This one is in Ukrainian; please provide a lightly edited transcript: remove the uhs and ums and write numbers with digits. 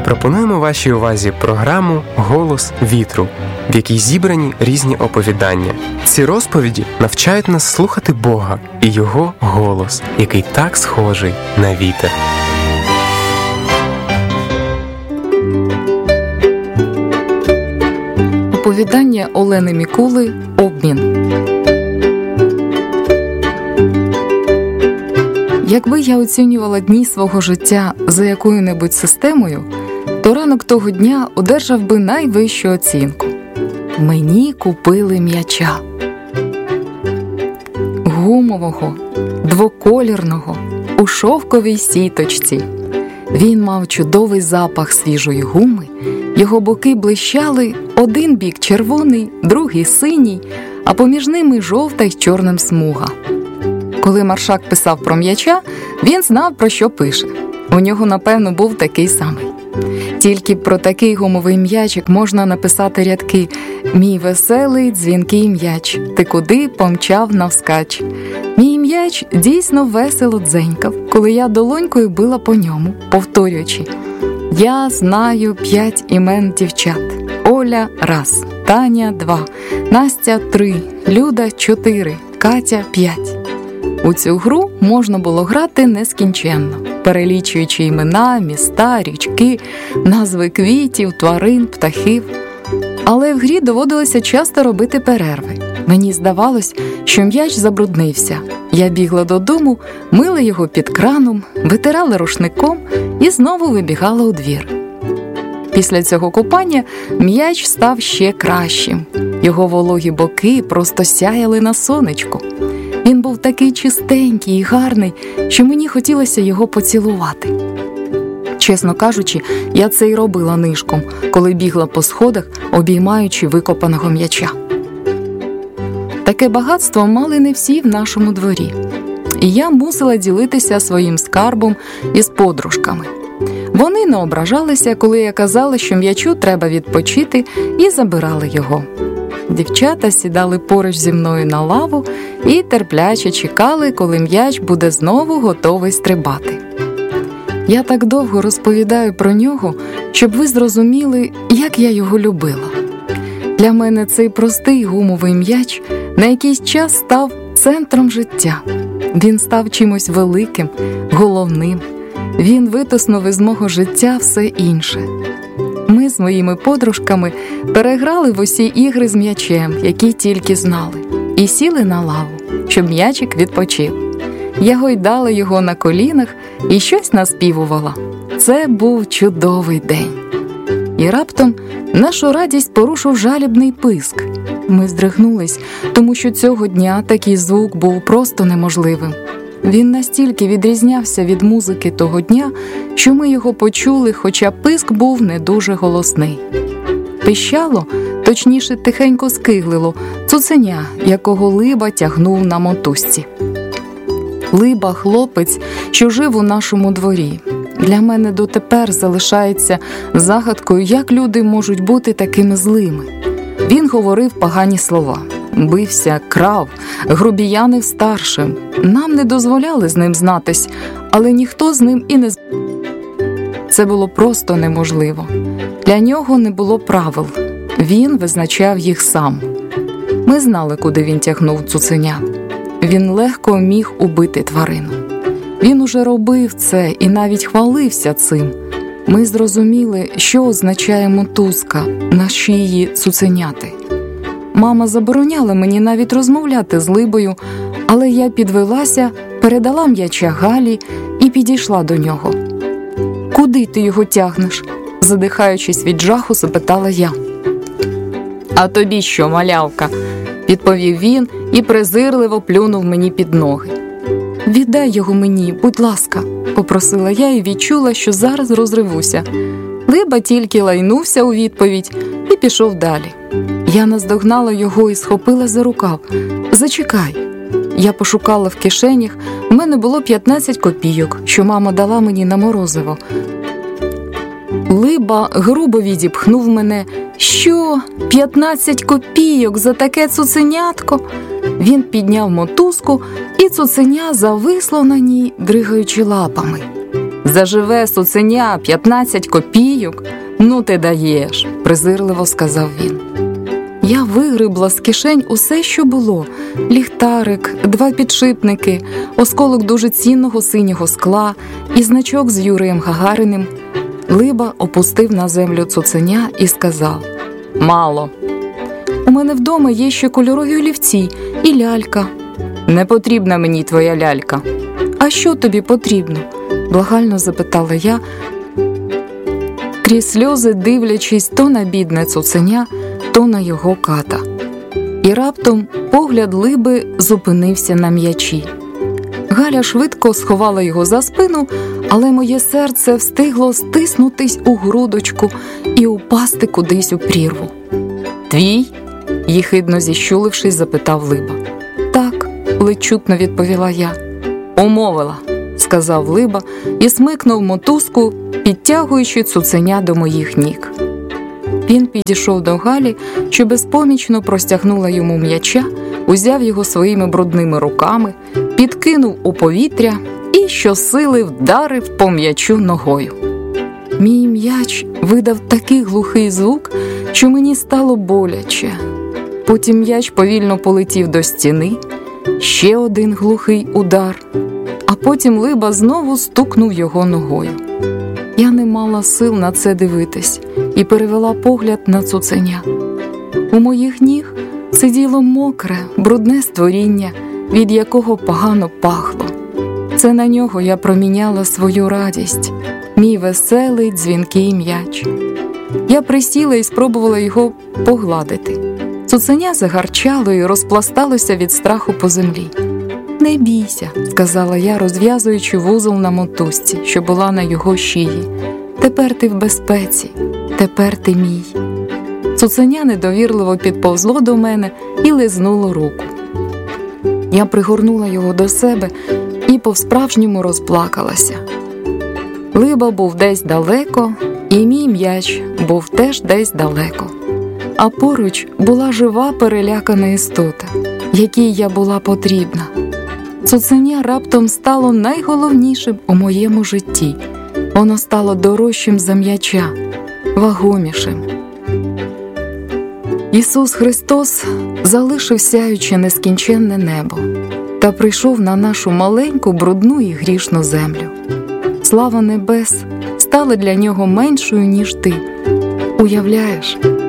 Пропонуємо вашій увазі програму «Голос вітру», в якій зібрані різні оповідання. Ці розповіді навчають нас слухати Бога і Його голос, який так схожий на вітер. Оповідання Олени Мікули «Обмін». Якби я оцінювала дні свого життя за якою-небудь системою, то ранок того дня одержав би найвищу оцінку. Мені купили м'яча. Гумового, двоколірного, у шовковій сіточці. Він мав чудовий запах свіжої гуми, його боки блищали, один бік червоний, другий синій, а поміж ними жовта й чорним смуга. Коли Маршак писав про м'яча, він знав, про що пише. У нього, напевно, був такий самий. Тільки про такий гумовий м'ячик можна написати рядки «Мій веселий дзвінкий м'яч, ти куди помчав навскач». Мій м'яч дійсно весело дзенькав, коли я долонькою била по ньому, повторюючи «Я знаю 5 імен дівчат. Оля – 1, Таня – 2, Настя – 3, Люда – 4, Катя – 5». У цю гру можна було грати нескінченно, перелічуючи імена, міста, річки, назви квітів, тварин, птахів. Але в грі доводилося часто робити перерви. Мені здавалось, що м'яч забруднився. Я бігла додому, мила його під краном, витирала рушником і знову вибігала у двір. Після цього купання м'яч став ще кращим. Його вологі боки просто сяяли на сонечку. Він був такий чистенький і гарний, що мені хотілося його поцілувати. Чесно кажучи, я це й робила нишком, коли бігла по сходах, обіймаючи викопаного м'яча. Таке багатство мали не всі в нашому дворі. І я мусила ділитися своїм скарбом із подружками. Вони не ображалися, коли я казала, що м'ячу треба відпочити, і забирали його. Дівчата сідали поруч зі мною на лаву і терпляче чекали, коли м'яч буде знову готовий стрибати. Я так довго розповідаю про нього, щоб ви зрозуміли, як я його любила. Для мене цей простий гумовий м'яч на якийсь час став центром життя. Він став чимось великим, головним. Він витиснув із мого життя все інше. Ми з моїми подружками переграли в усі ігри з м'ячем, які тільки знали, і сіли на лаву, щоб м'ячик відпочив. Я гойдала його на колінах і щось наспівувала. Це був чудовий день. І раптом нашу радість порушив жалібний писк. Ми здригнулись, тому що цього дня такий звук був просто неможливим. Він настільки відрізнявся від музики того дня, що ми його почули, хоча писк був не дуже голосний. Пищало, точніше тихенько скиглило, цуценя, якого Либа тягнув на мотузці. Либа – хлопець, що жив у нашому дворі. Для мене дотепер залишається загадкою, як люди можуть бути такими злими. Він говорив погані слова. Бився, крав, грубіянив старшим. Нам не дозволяли з ним знатись, але ніхто з ним і не Це було просто неможливо. Для нього не було правил. Він визначав їх сам. Ми знали, куди він тягнув цуценя. Він легко міг убити тварину. Він уже робив це і навіть хвалився цим. Ми зрозуміли, що означає мотузка на шиї цуценяти. Мама забороняла мені навіть розмовляти з Либою, але я підвелася, передала м'яча Галі і підійшла до нього. «Куди ти його тягнеш?» – задихаючись від жаху, запитала я. «А тобі що, малявка?» – відповів він і презирливо плюнув мені під ноги. «Віддай його мені, будь ласка», – попросила я і відчула, що зараз розривуся. Либа тільки лайнувся у відповідь і пішов далі. Я наздогнала його і схопила за рукав. «Зачекай». Я пошукала в кишенях, у мене було 15 копійок, що мама дала мені на морозиво. Либа грубо відіпхнув мене. «Що? 15 копійок за таке цуценятко?» Він підняв мотузку, і цуценя зависло на ній, дригаючи лапами. Заживе цуценя 15 копійок? Ну ти даєш, презирливо сказав він. Я вигребла з кишень усе, що було: ліхтарик, 2 підшипники, осколок дуже цінного синього скла і значок з Юрієм Гагариним. Либа опустив на землю цуценя і сказав: «Мало. У мене вдома є ще кольорові олівці і лялька». «Не потрібна мені твоя лялька». «А що тобі потрібно?» – благально запитала я, крізь сльози дивлячись то на бідне цуценя, то на його ката. І раптом погляд Либи зупинився на м'ячі. Галя швидко сховала його за спину, але моє серце встигло стиснутись у грудочку і упасти кудись у прірву. «Твій?» – єхидно зіщулившись, запитав Либа. «Так», – ледь чутно відповіла я. «Умовила», – сказав Либа і смикнув мотузку, підтягуючи цуценя до моїх ніг. Він підійшов до Галі, що безпомічно простягнула йому м'яча, узяв його своїми брудними руками, підкинув у повітря і щосили вдарив по м'ячу ногою. Мій м'яч видав такий глухий звук, що мені стало боляче. Потім м'яч повільно полетів до стіни, ще один глухий удар, а потім Либа знову стукнув його ногою. Я не мала сил на це дивитись і перевела погляд на цуценя. У моїх ніг сиділо мокре, брудне створіння, від якого погано пахло. Це на нього я проміняла свою радість, мій веселий дзвінкий м'яч. Я присіла і спробувала його погладити. Цуценя загарчало і розпласталося від страху по землі. «Не бійся», – сказала я, розв'язуючи вузол на мотузці, що була на його шиї. «Тепер ти в безпеці, тепер ти мій». Цуценя недовірливо підповзло до мене і лизнуло руку. Я пригорнула його до себе і по-справжньому розплакалася. Либа був десь далеко, і мій м'яч був теж десь далеко. А поруч була жива перелякана істота, якій я була потрібна. Цуценя раптом стало найголовнішим у моєму житті. Воно стало дорожчим за м'яча, вагомішим. Ісус Христос залишив сяюче нескінченне небо та прийшов на нашу маленьку, брудну і грішну землю. Слава небес стала для нього меншою, ніж ти. Уявляєш?